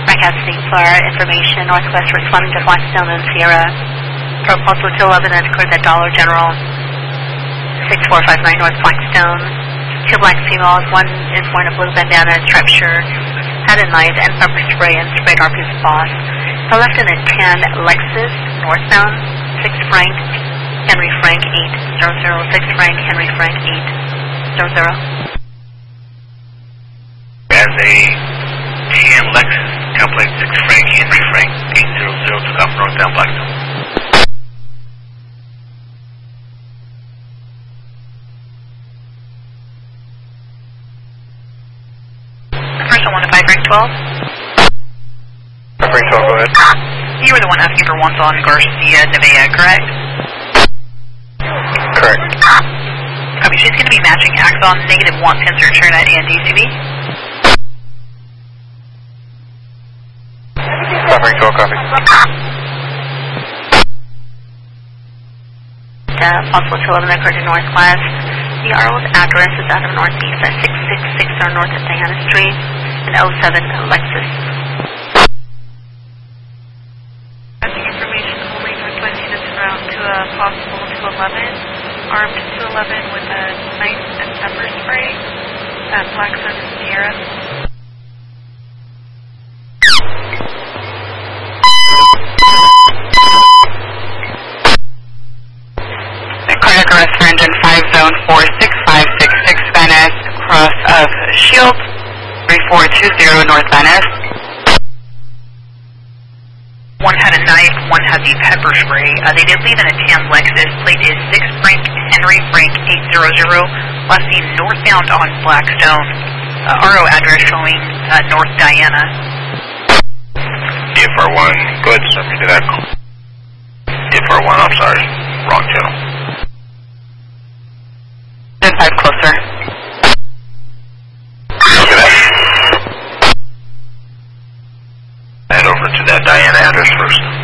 Frank has Flyer information, Northwest responding to Blackstone and Sierra. Proposal to 11 has cleared at Dollar General. 6459 North Blackstone. 2 black females, 1 is wearing a blue bandana, striped shirt, had a knife and pepper spray and sprayed RP's boss. The left in a tan Lexus, northbound, 6 Frank, Henry Frank 800, 6 Frank, Henry Frank 800. As a tan Lexus, template 6 Frank, Henry Frank 800, took off northbound Blackstone. First one to 5 Frank 12. 5 Frank 12, go ahead. You were the one asking for ones on Garcia Nevea, correct? Correct. Copy. She's going to be matching Axon -1 pins return at ANDCB. 5 Frank 12, copy. Possible to 11 occurred in Northwest. The RO's address is out of Northeast at 6660 North of Diana Street and 07 Lexus. Information only Northwest units en route to a possible 211, armed 211 with a knife and pepper spray at Blackstone and Sierra. Cardiac arrest for engine 5 zone 46566 Van Ness, cross of Shield 3420 North Van Ness. One had a knife, one had the pepper spray. They did leave in a tan Lexus. Plate is 6 Frank, Henry Frank 800. Last seen northbound on Blackstone. RO address showing North Diana. DFR1, go ahead, send me to that. DFR1, I'm sorry, wrong channel. 5 closer. Look at that. Head over to that Diana address first.